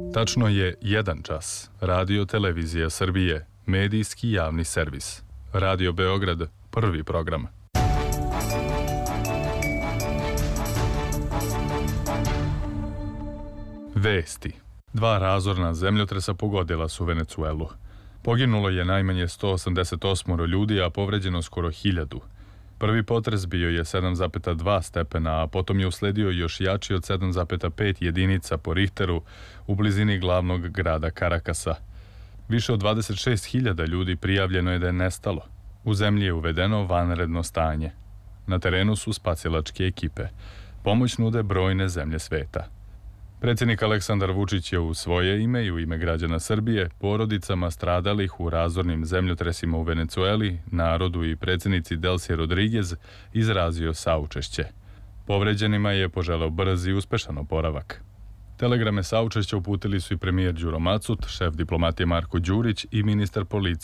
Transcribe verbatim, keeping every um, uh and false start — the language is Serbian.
Tačno je jedan čas. Radio Televizija Srbije, medijski javni servis. Radio Beograd, prvi program. Vesti. Dva razorna zemljotresa pogodila su Venecuelu. Poginulo je najmanje sto osamdeset osam ljudi, a povređeno skoro hiljadu. Prvi potres bio je sedam zarez dva stepena, a potom je usledio još jači od sedam zarez pet jedinica po Richteru u blizini glavnog grada Karakasa. Više od dvadeset šest hiljada ljudi prijavljeno je da je nestalo. U zemlji je uvedeno vanredno stanje. Na terenu su spasilačke ekipe. Pomoć nude brojne zemlje sveta. Predsjednik Aleksandar Vučić je u svoje ime i u ime građana Srbije porodicama stradalih u razornim zemljotresima u Venecueli, narodu i predsjednici Delsi Rodriguez izrazio saučešće. Povređenima je poželeo brz i uspešan oporavak. Telegrame saučešća uputili su i premijer Đuro Macut, šef diplomatije Marko Đurić i ministar policije